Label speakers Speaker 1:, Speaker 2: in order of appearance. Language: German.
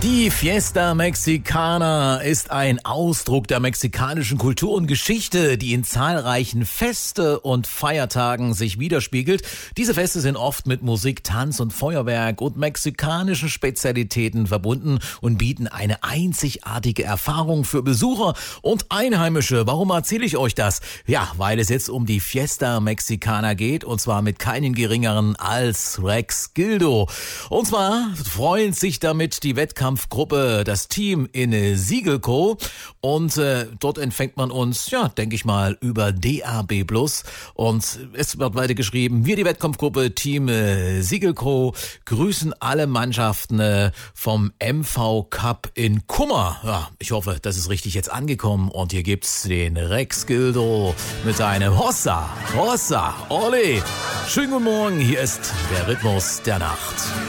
Speaker 1: Die Fiesta Mexicana ist ein Ausdruck der mexikanischen Kultur und Geschichte, die in zahlreichen Feste und Feiertagen sich widerspiegelt. Diese Feste sind oft mit Musik, Tanz und Feuerwerk und mexikanischen Spezialitäten verbunden und bieten eine einzigartige Erfahrung für Besucher und Einheimische. Warum erzähle ich euch das? Ja, weil es jetzt um die Fiesta Mexicana geht, und zwar mit keinen geringeren als Rex Gildo. Und zwar freuen sich damit die Wettkampfgruppe, das Team in Siegelco, und dort empfängt man uns, ja, denke ich mal, über DAB+. Und es wird weiter geschrieben: wir, die Wettkampfgruppe Team Siegelco, grüßen alle Mannschaften vom MV Cup in Kummer. Ja, ich hoffe, das ist richtig jetzt angekommen, und hier gibt's den Rex Gildo mit seinem Hossa, Hossa, Ole. Schönen guten Morgen, hier ist der Rhythmus der Nacht.